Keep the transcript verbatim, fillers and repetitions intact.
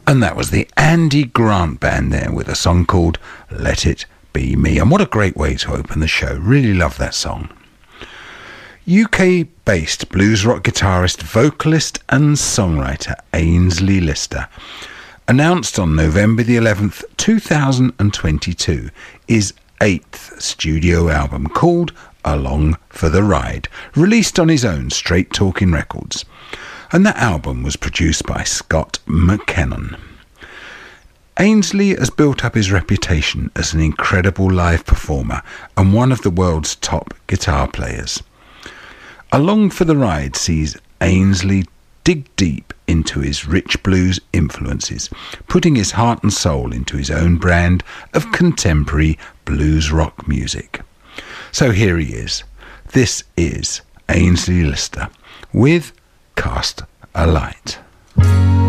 And that was the Andy Grant Band there with a song called Let It Be Me. And what a great way to open the show. Really love that song. U K-based blues rock guitarist, vocalist and songwriter Aynsley Lister announced on November the eleventh, two thousand twenty-two, his eighth studio album called Along for the Ride, released on his own Straight Talking Records. And that album was produced by Scott McKennon. Aynsley has built up his reputation as an incredible live performer and one of the world's top guitar players. Along for the Ride sees Aynsley dig deep into his rich blues influences, putting his heart and soul into his own brand of contemporary blues rock music. So here he is. This is Aynsley Lister with Cast a Light.